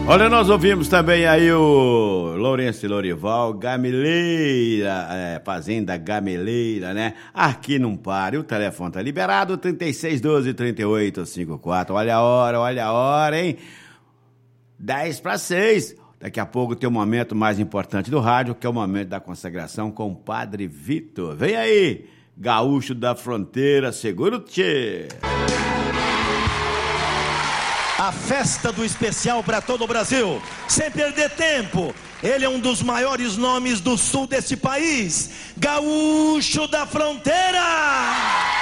Olha, nós ouvimos também aí o Lourenço e Lorival, Gameleira, Fazenda Gameleira, né? Aqui não para. E o telefone tá liberado, 3612-3854. Olha a hora, hein? 5:50. Daqui a pouco tem o momento mais importante do rádio, que é o momento da consagração com o Padre Vitor. Vem aí, gaúcho da fronteira, segura-te! A festa do especial para todo o Brasil, sem perder tempo. Ele é um dos maiores nomes do sul deste país, Gaúcho da Fronteira.